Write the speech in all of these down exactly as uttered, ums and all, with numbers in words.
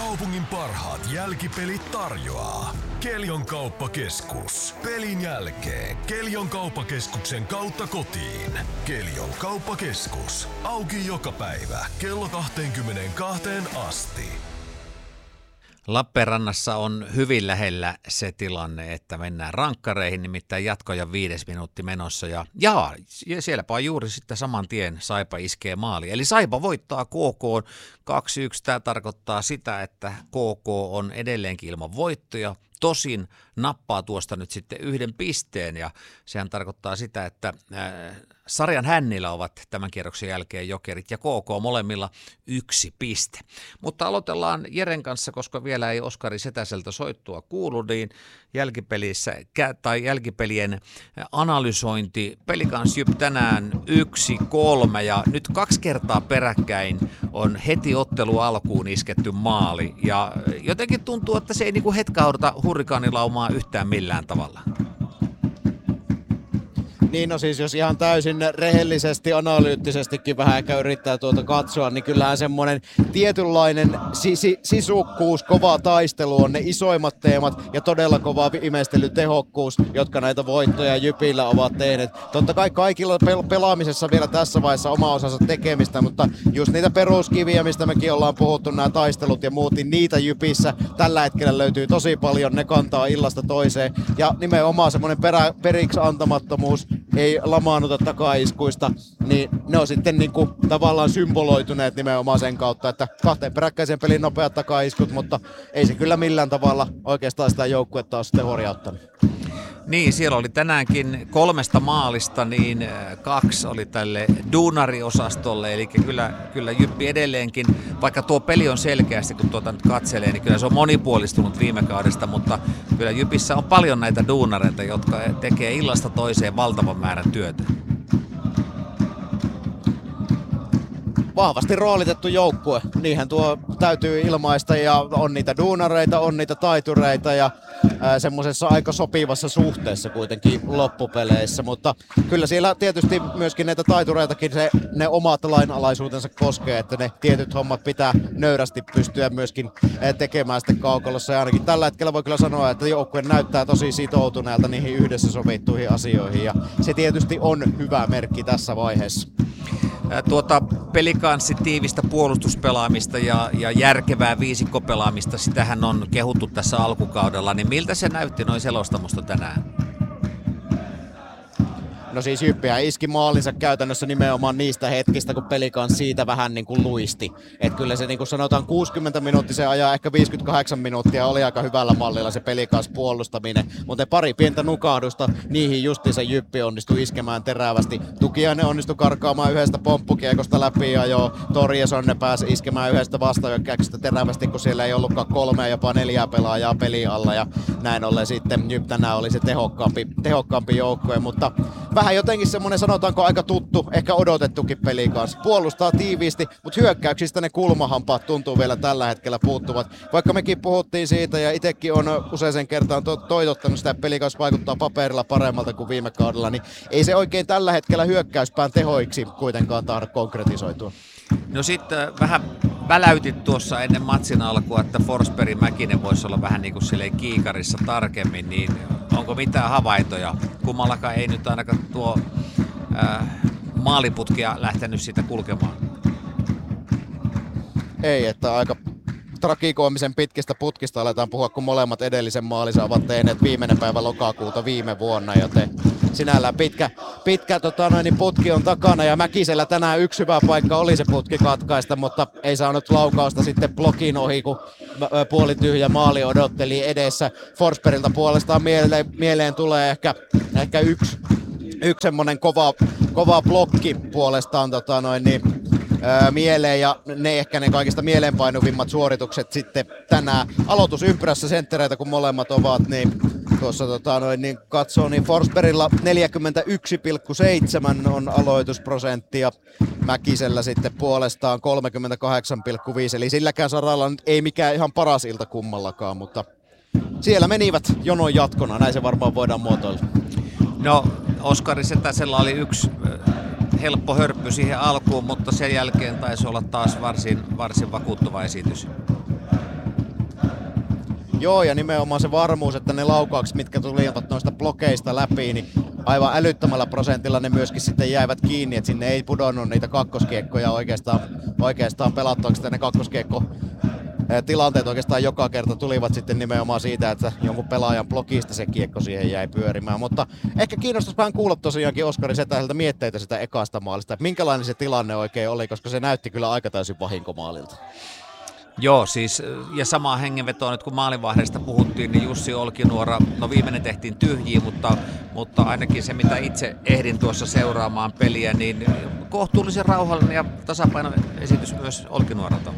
Kaupungin parhaat jälkipelit tarjoaa Kelion kauppakeskus. Pelin jälkeen Kelion kauppakeskuksen kautta kotiin. Kelion kauppakeskus. Auki joka päivä kello kaksikymmentäkaksi asti. Lappeenrannassa on hyvin lähellä se tilanne, että mennään rankkareihin, nimittäin jatkoja viides minuutti menossa. Ja, ja sielläpä on juuri sitten saman tien Saipa iskee maali. Eli Saipa voittaa K K kaksi yksi. Tämä tarkoittaa sitä, että K K on edelleenkin ilman voittoja. Tosin nappaa tuosta nyt sitten yhden pisteen ja sehän tarkoittaa sitä, että äh, sarjan hännillä ovat tämän kierroksen jälkeen Jokerit ja K K molemmilla yksi piste. Mutta aloitellaan Jeren kanssa, koska vielä ei Oskari Setäseltä soittua kuulu, niin jälkipelissä tai jälkipelien analysointi. Pelikans Jyp tänään yksi kolme ja nyt kaksi kertaa peräkkäin on heti ottelu alkuun isketty maali ja jotenkin tuntuu, että se ei niinku hetkauduta hurrikaanilaumaa yhtään millään tavalla. Niin no siis jos ihan täysin rehellisesti, analyyttisestikin vähän ehkä yrittää tuota katsoa, niin kyllähän semmoinen tietynlainen sisi, sisukkuus, kova taistelu on ne isoimmat teemat ja todella kova viimeistelytehokkuus, jotka näitä voittoja Jypillä ovat tehneet. Totta kai kaikilla pel- pelaamisessa vielä tässä vaiheessa oma osansa tekemistä, mutta just niitä peruskiviä, mistä mekin ollaan puhuttu, nämä taistelut ja muut, niin niitä Jypissä tällä hetkellä löytyy tosi paljon, ne kantaa illasta toiseen ja nimenomaan semmoinen perä, periksi antamattomuus, ei lamaannuta takaiskuista, niin ne on sitten niinku tavallaan symboloituneet nimenomaan sen kautta, että kahteen peräkkäisen pelin nopeat takaiskut, mutta ei se kyllä millään tavalla oikeastaan sitä joukkuetta ole sitten horjauttanut. Niin, siellä oli tänäänkin kolmesta maalista, niin kaksi oli tälle duunariosastolle, eli kyllä, kyllä Jyppi edelleenkin, vaikka tuo peli on selkeästi, kun tuota nyt katselee, niin kyllä se on monipuolistunut viime kaudesta, mutta kyllä Jypissä on paljon näitä duunareita, jotka tekee illasta toiseen valtavan määrän työtä. Vahvasti roolitettu joukkue, niinhän tuo täytyy ilmaista ja on niitä duunareita, on niitä taitureita ja semmoisessa aika sopivassa suhteessa kuitenkin loppupeleissä, mutta kyllä siellä tietysti myöskin näitä taitureitakin se, ne omat lainalaisuutensa koskee, että ne tietyt hommat pitää nöyrästi pystyä myöskin tekemään sitten kaukalossa ja ainakin tällä hetkellä voi kyllä sanoa, että joukkue näyttää tosi sitoutuneelta niihin yhdessä sovittuihin asioihin ja se tietysti on hyvä merkki tässä vaiheessa. Tuota pelikanssi tiivistä puolustuspelaamista ja, ja järkevää viisikkopelaamista, sitähän on kehuttu tässä alkukaudella, niin miltä se näytti noin selostamusta tänään? No siis Jyppiä iski maalinsa käytännössä nimenomaan niistä hetkistä, kun Pelikans siitä vähän niin kuin luisti. Että kyllä se niin kuin sanotaan kuusikymmentä minuuttisen ajaa, ehkä viisikymmentäkahdeksan minuuttia oli aika hyvällä mallilla se Pelikans puolustaminen. Mutta pari pientä nukahdusta, niihin justiinsa Jyppi onnistui iskemään terävästi. Tukiainen onnistui karkaamaan yhdestä pomppukiekosta läpi ja jo Torjesonne pääsi iskemään yhdestä vastahyökkäyksestä terävästi, kun siellä ei ollutkaan kolmea, jopa neljää pelaajaa pelin alla. Ja näin ollen sitten Jyp tänään oli se tehokkaampi, tehokkaampi joukkue, mutta vähän jotenkin semmoinen sanotaanko aika tuttu, ehkä odotettukin peli kanssa. Puolustaa tiiviisti, mutta hyökkäyksistä ne kulmahampaat tuntuu vielä tällä hetkellä puuttuvat. Vaikka mekin puhuttiin siitä ja itsekin on useisen kertaan to- toitottanut sitä, että peli kanssa vaikuttaa paperilla paremmalta kuin viime kaudella, niin ei se oikein tällä hetkellä hyökkäyspään tehoiksi kuitenkaan tahdo konkretisoitua. No sitten vähän väläytit tuossa ennen matsin alkua, että Forsberg Mäkinen voisi olla vähän niin kuin silleen kiikarissa tarkemmin, niin onko mitään havaintoja? Kummallakaan ei nyt ainakaan tuo ää, maaliputkia lähtenyt siitä kulkemaan. Ei, että aika tragikoomisen pitkistä putkista aletaan puhua, kun molemmat edellisen maalinsa ovat tehneet viimeinen päivä lokakuuta viime vuonna, joten sinällään pitkä, pitkä tota noin, putki on takana ja Mäkisellä tänään yksi hyvä paikka oli se putki katkaista, mutta ei saanut laukausta sitten blokin ohi, kun puolityhjä maali odotteli edessä. Forsbergilta puolestaan mieleen, mieleen tulee ehkä, ehkä yksi, yksi semmoinen kova, kova blokki puolestaan tota noin, niin, Öö, mieleen ja ne ehkä ne kaikista mieleenpainuvimmat suoritukset sitten tänään aloitusympyrässä senttereitä kun molemmat ovat, niin tuossa tota, noin, niin katsoo, niin Forsbergilla neljäkymmentäyksi pilkku seitsemän on aloitusprosentti ja Mäkisellä sitten puolestaan kolmekymmentäkahdeksan pilkku viisi, eli silläkään saralla nyt ei mikään ihan paras ilta kummallakaan, mutta siellä menivät jonon jatkona, näin se varmaan voidaan muotoilla. No Oskari Setäsellä oli yksi helppo hörppy siihen alkuun, mutta sen jälkeen taisi olla taas varsin, varsin vakuuttava esitys. Joo, ja nimenomaan se varmuus, että ne laukaukset, mitkä tulivat noista blokeista läpi, niin aivan älyttömällä prosentilla ne myöskin sitten jäivät kiinni, että sinne ei pudonnut niitä kakkoskiekkoja oikeastaan, oikeastaan pelattuaksi, että ne kakkoskiekko tilanteet oikeastaan joka kerta tulivat sitten nimenomaan siitä, että jonkun pelaajan blokista se kiekko siihen jäi pyörimään. Mutta ehkä kiinnostaisi vähän kuulla tosiaankin Oskari Setäseltä mietteitä sitä ekasta maalista, että minkälainen se tilanne oikein oli, koska se näytti kyllä aika täysin vahinkomaalilta. Joo, siis ja samaa hengenvetoa nyt kun maalivahdeista puhuttiin, niin Jussi Olkinuora, no viimeinen tehtiin tyhjiä, mutta, mutta ainakin se mitä itse ehdin tuossa seuraamaan peliä, niin kohtuullisen rauhallinen ja tasapainoesitys myös Olkinuoralta.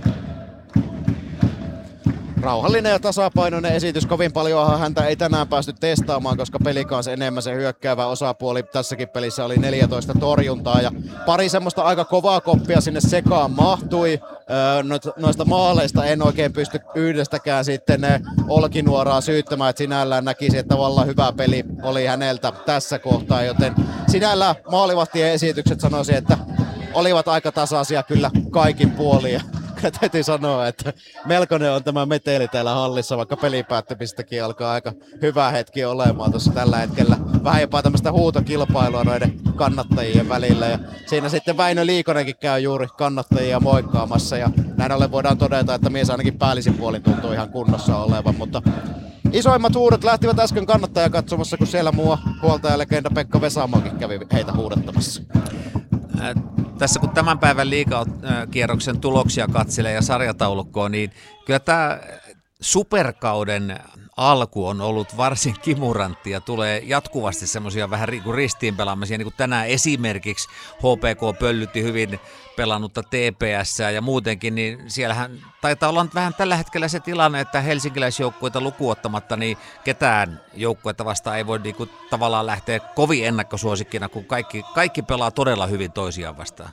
Rauhallinen ja tasapainoinen esitys. Kovin paljonhan häntä ei tänään päästy testaamaan, koska peli kanssa enemmän se hyökkäävä osapuoli tässäkin pelissä oli neljätoista torjuntaa ja pari semmoista aika kovaa koppia sinne sekaan mahtui. Öö, noista maaleista en oikein pysty yhdestäkään sitten Olkinuoraa syyttämään, että sinällään näkisi, että tavallaan hyvä peli oli häneltä tässä kohtaa, joten sinällään maalivahtien esitykset sanoisin, että olivat aika tasaisia kyllä kaikin puolin. Täytyy sanoa, että melkoinen on tämä meteli täällä hallissa, vaikka pelipäättämistäkin alkaa aika hyvä hetki olemaan tuossa tällä hetkellä. Vähän jopa tämmöistä huutokilpailua noiden kannattajien välillä. Ja siinä sitten Väinö Liikonenkin käy juuri kannattajia moikkaamassa. Ja näin ollen voidaan todeta, että mies ainakin päällisin puolin tuntuu ihan kunnossa olevan. Mutta isoimmat huudot lähtivät äsken kannattaja katsomassa, kun siellä muu huoltajalegenda Pekka Vesamaakin kävi heitä huudettamassa. Tässä kun tämän päivän liigakierroksen tuloksia katselee ja sarjataulukkoa, niin kyllä tämä superkauden alku on ollut varsin kimurantti ja tulee jatkuvasti semmoisia vähän ristiinpelaamisia, niin kuin tänään esimerkiksi H P K pöllytti hyvin pelannutta T P S ja muutenkin, niin siellähän taitaa olla vähän tällä hetkellä se tilanne, että helsinkiläisjoukkueita lukuottamatta, niin ketään joukkuetta vastaan ei voi niin kuin tavallaan lähteä kovin ennakkosuosikkina, kun kaikki, kaikki pelaa todella hyvin toisiaan vastaan.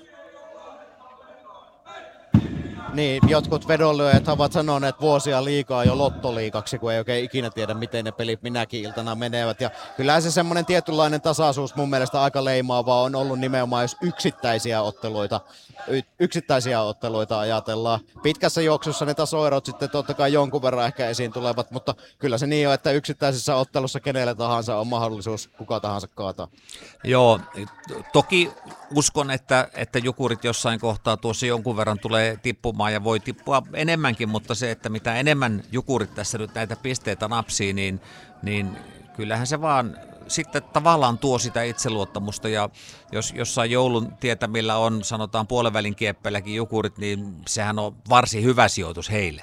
Niin, jotkut vedonlyöjät ovat sanoneet vuosia liikaa jo lottoliikaksi, kun ei oikein ikinä tiedä, miten ne pelit minäkin iltana menevät. Ja kyllä se semmoinen tietynlainen tasaisuus mun mielestä aika leimaavaa on ollut nimenomaan, jos yksittäisiä otteluita, yksittäisiä otteluita ajatellaan. Pitkässä juoksussa ne tasoerot sitten totta kai jonkun verran ehkä esiin tulevat, mutta kyllä se niin on, että yksittäisessä ottelussa kenellä tahansa on mahdollisuus kuka tahansa kaataa. Joo, toki uskon, että, että Jukurit jossain kohtaa tuossa jonkun verran tulee tippumaan ja voi tippua enemmänkin, mutta se, että mitä enemmän Jukurit tässä nyt näitä pisteitä napsii, niin, niin kyllähän se vaan sitten tavallaan tuo sitä itseluottamusta ja jos jossain joulun tietämillä on, sanotaan puolenvälin kieppeilläkin Jukurit, niin sehän on varsin hyvä sijoitus heille.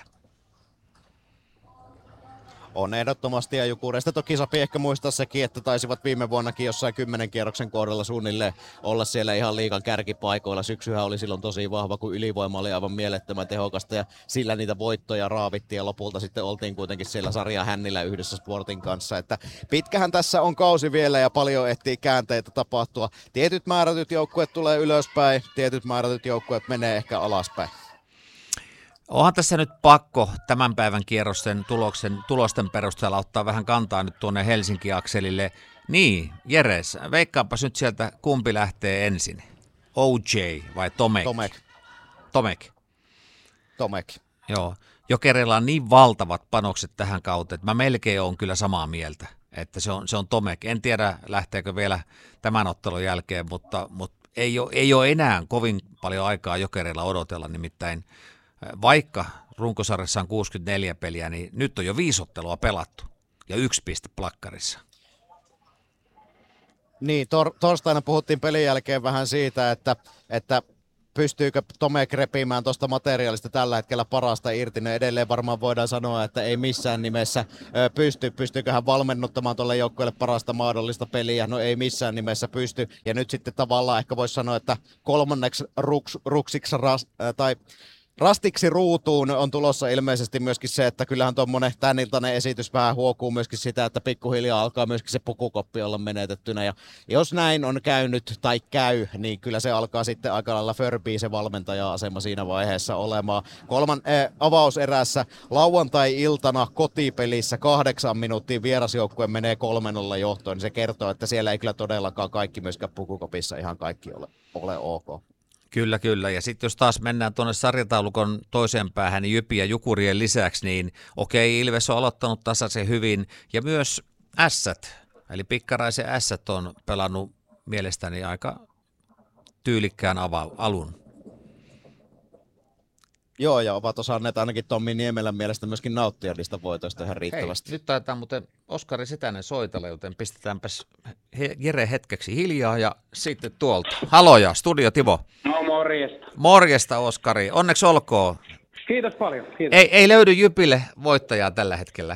On ehdottomasti ja Jukureista toki sopii ehkä muistaa sekin, että taisivat viime vuonnakin jossain kymmenen kierroksen kohdalla suunnilleen olla siellä ihan liigan kärkipaikoilla. Syksyhän oli silloin tosi vahva, kun ylivoima oli aivan mielettömän tehokasta ja sillä niitä voittoja raavittiin ja lopulta sitten oltiin kuitenkin siellä sarjan hännillä yhdessä Sportin kanssa. Että pitkähän tässä on kausi vielä ja paljon ehtii käänteitä tapahtua. Tietyt määrätyt joukkueet tulee ylöspäin, tietyt määrätyt joukkueet menee ehkä alaspäin. Onhan tässä nyt pakko tämän päivän kierrosten tuloksen, tulosten perusteella ottaa vähän kantaa nyt tuonne Helsinki-akselille. Niin, Jeres, veikkaanpas nyt sieltä, kumpi lähtee ensin? O J vai Tomek? Tomek. Tomek. Tomek. Joo, Jokerilla on niin valtavat panokset tähän kauteen, että mä melkein oon kyllä samaa mieltä, että se on, se on Tomek. En tiedä, lähteekö vielä tämän ottelun jälkeen, mutta, mutta ei, ole, ei ole enää kovin paljon aikaa Jokerilla odotella, nimittäin vaikka runkosarjassa on kuusikymmentäneljä peliä, niin nyt on jo viisi ottelua pelattu ja yksi piste plakkarissa. Niin, tor- torstaina puhuttiin pelin jälkeen vähän siitä, että, että pystyykö Tomek repimään tuosta materiaalista tällä hetkellä parasta irti. Ne edelleen varmaan voidaan sanoa, että ei missään nimessä pysty. Pystyykö hän valmennuttamaan tuolle joukkueelle parasta mahdollista peliä? No ei missään nimessä pysty. Ja nyt sitten tavallaan ehkä voisi sanoa, että kolmanneksi ruks, ruksiksi ras, äh, tai rastiksi ruutuun on tulossa ilmeisesti myöskin se, että kyllähän tuommoinen tämän iltainen esitys vähän huokuu myöskin sitä, että pikkuhiljaa alkaa myöskin se pukukoppi olla menetettynä. Ja jos näin on käynyt tai käy, niin kyllä se alkaa sitten aika lailla förbiä se valmentaja-asema siinä vaiheessa olemaan. Kolman äh, avauserässä lauantai-iltana kotipelissä kahdeksan minuuttia vierasjoukkue menee kolme nolla johtoon, niin se kertoo, että siellä ei kyllä todellakaan kaikki myöskään pukukopissa ihan kaikki ole, ole ok. Kyllä, kyllä. Ja sitten jos taas mennään tuonne sarjataulukon toiseen päähän, niin Jypi ja Jukurien lisäksi, niin okei, Ilves on aloittanut tasaisen hyvin, ja myös Ässät, eli Pikkaraisen Ässät on pelannut mielestäni aika tyylikkään ava- alun. Joo, ja ovat osanneet ainakin Tommi Niemelän mielestä myöskin nauttia niistä voitoista ihan riittävästi. Hei, nyt taitaa muuten Oskari Setänen soitella, joten pistetäänpäs he, Jere hetkeksi hiljaa ja sitten tuolta. Haloja, Studio Timo. No morjesta. Morjesta Oskari, onneksi olkoon. Kiitos paljon. Kiitos. Ei, ei löydy Jypille voittajaa tällä hetkellä.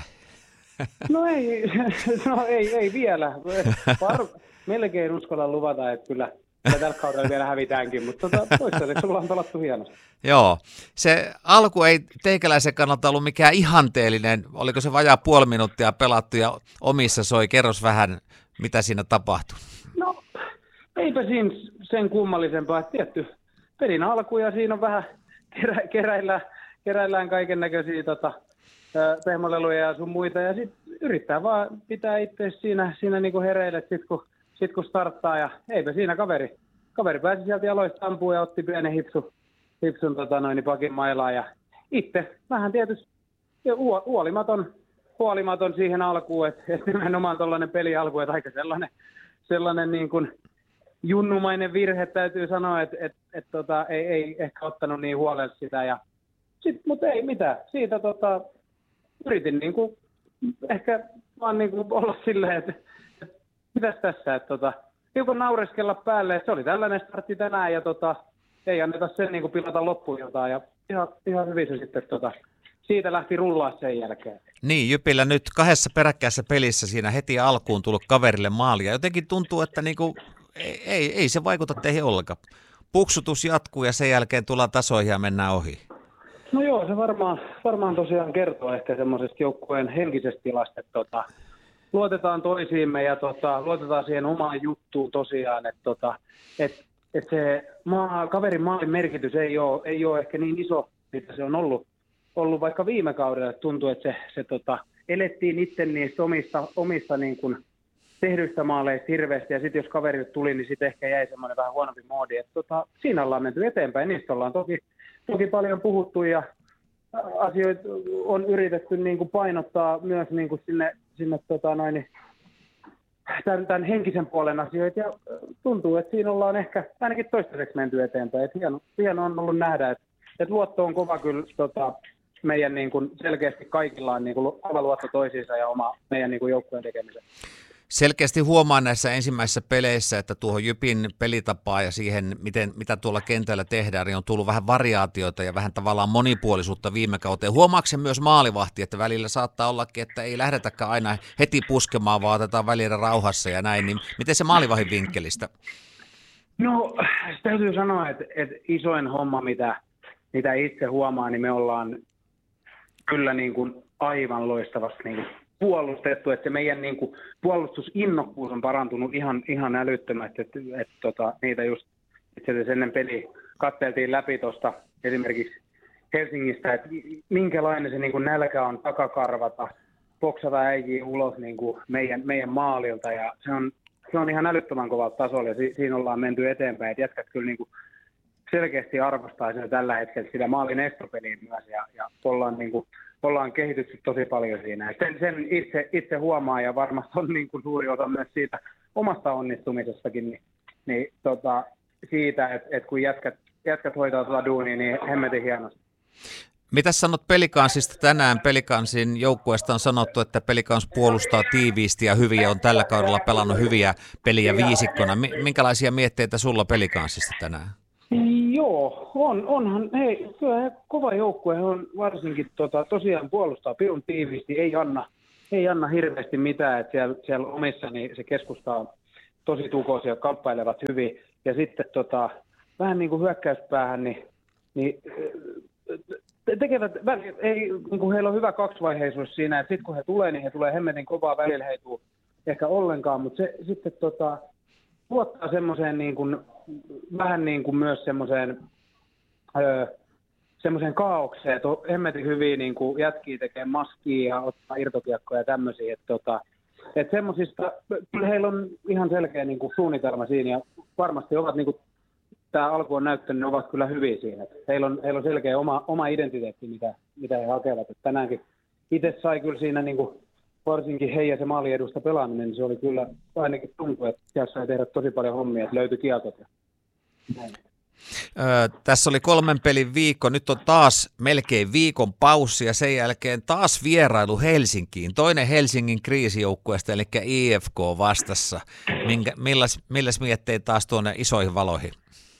No ei, no ei, ei vielä. Var, melkein uskallan luvata, että kyllä tällä kaudella vielä hävitäänkin, mutta tota, toistaiseksi ollaan pelattu hienosti. Joo, se alku ei teikäläisen kannalta ollut mikään ihanteellinen, oliko se vajaa puoli minuuttia pelattu ja omissa soi, kerros vähän, mitä siinä tapahtui. No, eipä siinä sen kummallisempaa, että tietty pelin alku ja siinä on vähän kerä, keräillään, keräillään kaiken näköisiä tota, pehmoleluja ja sun muita ja sitten yrittää vaan pitää itse siinä, siinä niinku hereille, sitten kun, sit kun starttaa ja eipä siinä kaveri, kaveri pääsi sieltä jaloista ampuun ja otti pienen hipsun. Hipsun tota noin, pakin mailaan ja itse vähän tietysti huolimaton, huolimaton siihen alkuun, että et nimenomaan tuollainen pelialku, että aika sellainen, sellainen niin kuin junnumainen virhe täytyy sanoa, että et, et, tota, ei, ei ehkä ottanut niin huolella sitä, ja sit, mutta ei mitään, siitä tota, yritin niin kuin, ehkä vaan niin kuin olla silleen, että et, mitäs tässä, että tota, hiukan naureskella päälle, että se oli tällainen startti tänään ja tota, ei anneta sen niin kuin pilata loppuun jotain, ja ihan, ihan hyvin se sitten tota, siitä lähti rullaa sen jälkeen. Niin, Jypillä nyt kahdessa peräkkäisessä pelissä siinä heti alkuun tullut kaverille maalia. Jotenkin tuntuu, että niin kuin, ei, ei, ei se vaikuta teihin ollenkaan. Puksutus jatkuu ja sen jälkeen tullaan tasoihin ja mennään ohi. No joo, se varmaan, varmaan tosiaan kertoo ehkä semmoisesta joukkueen henkisestä tilasta, että tota, luotetaan toisiimme ja tota, luotetaan siihen omaan juttuun tosiaan, että tota, et, että se maa, kaverin maalin merkitys ei ole, ei ole ehkä niin iso, mitä se on ollut, ollut vaikka viime kaudella. Tuntuu, että se, se tota, elettiin itse niistä omista, omista niin kuin tehdyistä maaleista hirveästi, ja sitten jos kaverit tuli, niin sitten ehkä jäi semmoinen vähän huonompi moodi. Että tota, siinä ollaan menty eteenpäin, niistä ollaan toki, toki paljon puhuttu, ja asioita on yritetty niin kuin painottaa myös niin kuin sinne, sinne tota noin, Tämän, tämän henkisen puolen asioita, ja tuntuu, että siinä ollaan ehkä ainakin toistaiseksi menty eteenpäin. Että hieno, hieno on ollut nähdä, että, että luotto on kova kyllä tota, meidän niin kuin selkeästi kaikilla on niin kuin aivan luotto toisiinsa ja oma meidän niin kuin joukkueen tekemisen. Selkeästi huomaan näissä ensimmäisissä peleissä, että tuohon Jypin pelitapaan ja siihen, miten, mitä tuolla kentällä tehdään, niin on tullut vähän variaatioita ja vähän tavallaan monipuolisuutta viime kauteen. Huomaako se myös maalivahti, että välillä saattaa ollakin, että ei lähdetäkään aina heti puskemaan, vaan otetaan välillä rauhassa ja näin, niin miten se maalivahdin vinkkelistä? No, täytyy sanoa, että, että isoin homma, mitä, mitä itse huomaa, niin me ollaan kyllä niin kuin aivan loistavasti niin kuin puolustettu, että se meidän niin kuin puolustusinnokkuus on parantunut ihan, ihan älyttömästi, että, että, että tota, niitä just itse asiassa ennen peliä katseltiin läpi tuosta esimerkiksi Helsingistä, että minkälainen se niin kuin nälkä on takakarvata, boksata äijiä ulos niin kuin meidän, meidän maalilta, ja se on, se on ihan älyttömän kovalla tasolla, ja si, siinä ollaan menty eteenpäin, että jätkät kyllä niin kuin selkeästi arvostaa sitä tällä hetkellä sitä maalin estopeliä myös, ja, ja ollaan niin kuin ollaan kehitytty tosi paljon siinä. Sen, sen itse, itse huomaa, ja varmasti on niin kuin suuri osa myös siitä omasta onnistumisestakin, niin, niin tota, siitä, että et kun jätkät, jätkät hoitaa tuota duunia, niin hemmetin hienosti. Mitä sanot Pelikansista tänään? Pelikansin joukkueesta on sanottu, että Pelikans puolustaa tiiviisti ja hyvin ja on tällä kaudella pelannut hyviä peliä viisikkona. Minkälaisia mietteitä sulla Pelikansista tänään? Joo, on, onhan, hei, kyllä kova joukkue on varsinkin tota, tosiaan puolustaa pirun tiiviisti, ei anna, ei anna hirveästi mitään, että siellä, siellä omissa niin se keskusta on tosi tukoisia, kamppailevat hyvin, ja sitten tota, vähän niin kuin hyökkäyspäähän, niin, niin tekevät, ei, niin kuin heillä on hyvä kaksivaiheisuus siinä, että sitten kun he tulee, niin he tulee hemmetin kovaa, välillä he ei tule ehkä ollenkaan, mutta se sitten tota, luottaa semmoiseen niin kuin, vähän niin kuin myös semmoiseen öö, semmoiseen kaaukseen, että on hemmetin hyviä niin kuin jätkiä tekee maskia ja ottaa irtokiekkoja ja tämmöisiä, että tota, et semmoisista, kyllä heillä on ihan selkeä niin kuin suunnitelma siinä, ja varmasti ovat niin kuin tämä alku on näyttänyt, ne ovat kyllä hyviä siinä. Heillä on, heillä on selkeä oma, oma identiteetti, mitä, mitä he hakevat. Et tänäänkin itse sai kyllä siinä niin kuin, varsinkin heidän se maaliedusta pelaaminen, niin se oli kyllä ainakin tuntuu, että siellä sai tehdä tosi paljon hommia, että löytyi kiekot. Ja näin. Öö, tässä oli kolmen pelin viikko, nyt on taas melkein viikon paussi ja sen jälkeen taas vierailu Helsinkiin. Toinen Helsingin kriisijoukkueesta, eli I F K vastassa. Minkä, milläs, milläs miettii taas tuonne isoihin valoihin?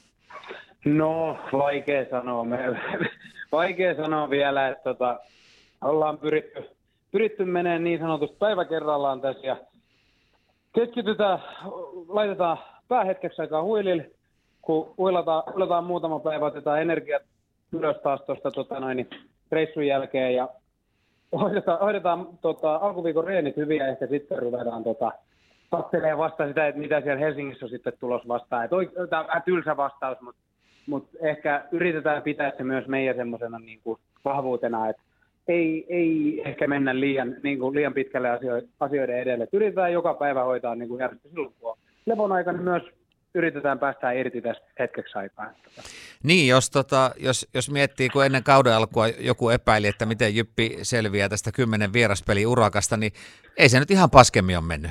No, vaikea sanoa. Me, vaikea sanoa vielä, että tota, ollaan pyritty, pyritty menemään niin sanotusti päivä kerrallaan tässä ja keskitytään, laitetaan päähetkeksi aikaa huilille. Kun uilataan, uilataan muutama päivä, otetaan energiat ylös taas tuosta tota, reissun jälkeen ja hoidetaan, hoidetaan tota, alkuviikon reenit hyviä ja ehkä sitten ruvetaan tota, tattelemaan vasta sitä, että mitä siellä Helsingissä on sitten tulos vastaan. Tämä on vähän tylsä vastaus, mutta, mutta ehkä yritetään pitää se myös meidän semmoisena niin kuin vahvuutena, että ei, ei ehkä mennä liian, niin kuin liian pitkälle asioiden edelle. Että yritetään joka päivä hoitaa niin kuin järjestetty silloin, kun on levon aikana myös yritetään päästä irti tästä hetkeksi aikaa. Niin, jos, tota, jos, jos miettii, kun ennen kauden alkua joku epäili, että miten Jyppi selviää tästä kymmenen vieraspeli-urakasta, niin ei se nyt ihan paskemmin ole mennyt.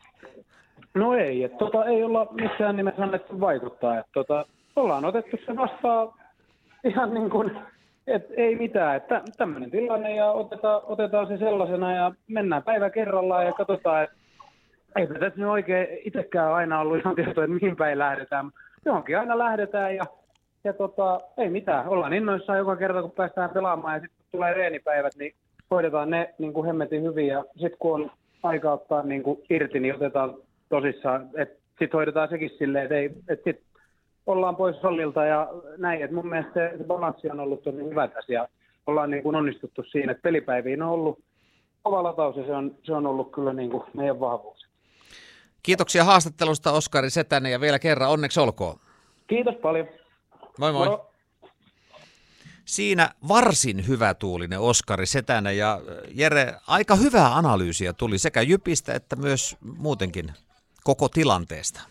No ei, että tota, ei olla missään nimessä annettu vaikuttaa. Että tota, ollaan otettu se vastaan ihan niin kuin, että ei mitään. Että tämmöinen tilanne ja otetaan, otetaan se sellaisena ja mennään päivä kerrallaan ja katsotaan, että ei tässä nyt oikein itsekään aina ollut ihan tietoa, että mihin päin lähdetään. Johonkin aina lähdetään ja, ja tota, ei mitään. Ollaan innoissaan joka kerta, kun päästään pelaamaan ja sitten tulee reenipäivät, niin hoidetaan ne niin kuin hemmetin hyvin. Ja sitten kun on aika ottaa niin kuin irti, niin otetaan tosissaan. Sitten hoidetaan sekin silleen, että, ei, että sit ollaan pois hallilta ja näin. Et mun mielestä se, se balanssi on ollut tosi hyvä tässä ja ollaan niin kuin onnistuttu siinä, että pelipäiviin on ollut kova lataus ja se on, se on ollut kyllä niin kuin meidän vahvuus. Kiitoksia haastattelusta Oskari Setänen ja vielä kerran onneksi olkoon. Kiitos paljon. Moi moi. Moro. Siinä varsin hyvätuulinen Oskari Setänen ja Jere, aika hyvää analyysiä tuli sekä Jypistä että myös muutenkin koko tilanteesta.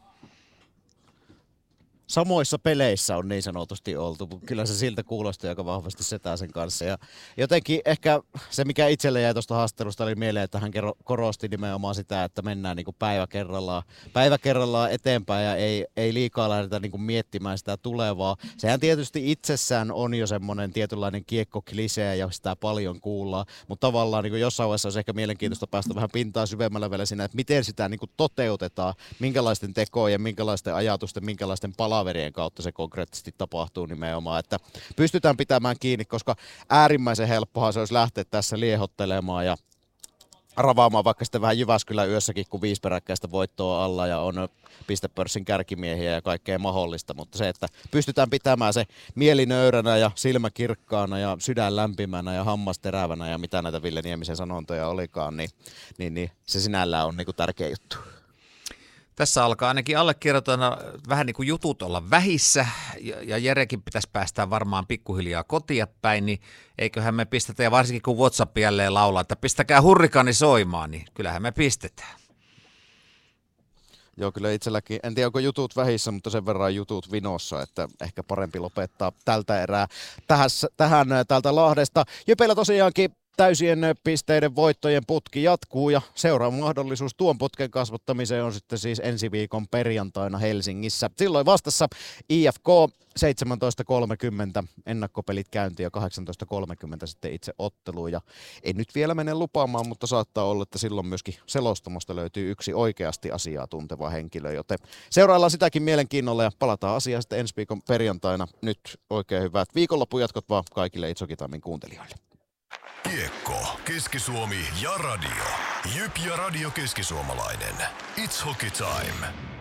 Samoissa peleissä on niin sanotusti oltu, mutta kyllä se siltä kuulosti aika vahvasti Setäsen kanssa. Ja jotenkin ehkä se, mikä itselle jäi tuosta haastattelusta, oli mieleen, että hän korosti nimenomaan sitä, että mennään niin kuin päivä kerrallaan, päivä kerrallaan eteenpäin ja ei, ei liikaa lähdetä niin kuin miettimään sitä tulevaa. Sehän tietysti itsessään on jo semmoinen tietynlainen kiekkoklisee ja sitä paljon kuullaan, mutta tavallaan niin kuin jossain vaiheessa olisi ehkä mielenkiintoista päästä vähän pintaa syvemmällä vielä siinä, että miten sitä niin kuin toteutetaan, minkälaisten tekojen, minkälaisten ajatusten, minkälaisten palaverien kautta se konkreettisesti tapahtuu nimenomaan, että pystytään pitämään kiinni, koska äärimmäisen helppohan se olisi lähteä tässä liehottelemaan ja ravaamaan vaikka sitten vähän Jyväskylän yössäkin, kun viisi peräkkäistä voittoa alla ja on pistepörssin kärkimiehiä ja kaikkea mahdollista, mutta se, että pystytään pitämään se mieli nöyränä ja silmä kirkkaana ja sydän lämpimänä ja hammas terävänä ja mitä näitä Ville Niemisen sanontoja olikaan, niin, niin, niin se sinällään on niin kuin tärkeä juttu. Tässä alkaa ainakin allekirjoitana vähän niin kuin jutut olla vähissä, ja Jerekin pitäisi päästää varmaan pikkuhiljaa kotia päin, niin eiköhän me pistetä, ja varsinkin kun WhatsApp jälleen laulaa, että pistäkää hurrikaani soimaan, niin kyllähän me pistetään. Joo, kyllä itselläkin, en tiedä onko jutut vähissä, mutta sen verran jutut vinossa, että ehkä parempi lopettaa tältä erää tähän, tähän täältä Lahdesta. Jypeillä tosiaankin täysien pisteiden voittojen putki jatkuu ja seuraava mahdollisuus tuon putken kasvattamiseen on sitten siis ensi viikon perjantaina Helsingissä. Silloin vastassa I F K seitsemäntoista kolmekymmentä ennakkopelit käyntiin ja kahdeksantoista kolmekymmentä sitten itse otteluun. Ja ei nyt vielä mene lupaamaan, mutta saattaa olla, että silloin myöskin selostamosta löytyy yksi oikeasti asiaa tunteva henkilö, joten seuraillaan sitäkin mielenkiinnolla ja palataan asiaan sitten ensi viikon perjantaina. Nyt oikein hyvät viikonloppujatkot vaan kaikille Itsokitaimin kuuntelijoille. Kiekko, Keski-Suomi ja radio. Jyp ja Radio Keskisuomalainen. It's Hockey Time.